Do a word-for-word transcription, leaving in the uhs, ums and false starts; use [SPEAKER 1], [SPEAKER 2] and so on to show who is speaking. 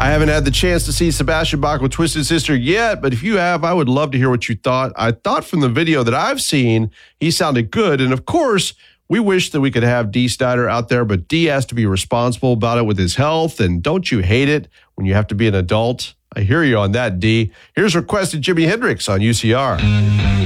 [SPEAKER 1] I haven't had the chance to see Sebastian Bach with Twisted Sister yet, but if you have, I would love to hear what you thought. I thought from the video that I've seen, he sounded good. And of course, we wish that we could have Dee Snider out there, but Dee has to be responsible about it with his health. And don't you hate it when you have to be an adult? I hear you on that, Dee. Here's requested Jimi Hendrix on U C R.